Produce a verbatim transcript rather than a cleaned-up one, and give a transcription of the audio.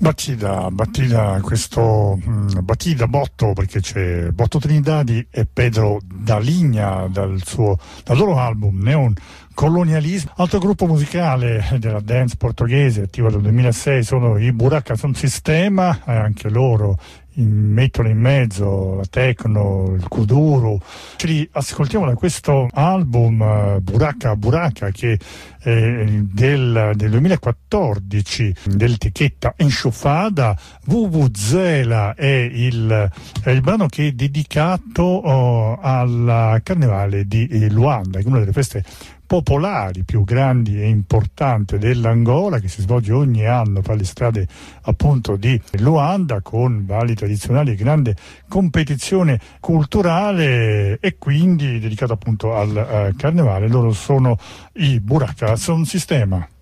Batida, Batida, questo mh, Batida Botto, perché c'è Botto Trinidadi e Pedro Daligna dal, suo, dal loro album Neon Colonialismo. Altro gruppo musicale della dance portoghese attivo dal duemilasei sono i Buraka Sound System, eh, anche loro in, mettono in mezzo la techno, il kuduro. Ce li ascoltiamo da questo album uh, Buraka Buraka, che è del, del duemilaquattordici, dell'etichetta Enxofada. Vuvuzela è il, è il brano che è dedicato oh, al Carnevale di Luanda, che è una delle feste popolari più grandi e importanti dell'Angola, che si svolge ogni anno fra le strade appunto di Luanda, con balli tradizionali e grande competizione culturale, e quindi dedicato appunto al uh, Carnevale. Loro sono i Buraka Sound System.